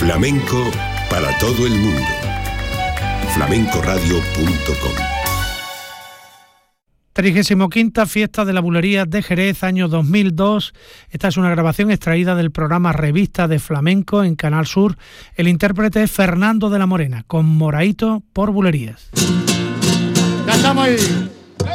Flamenco para todo el mundo. flamencoradio.com. 35ª Fiesta de la Bulería de Jerez, año 2002. Esta es una grabación extraída del programa Revista de Flamenco en Canal Sur. El intérprete es Fernando de la Morena, con Moraíto por Bulerías. Ya estamos ahí.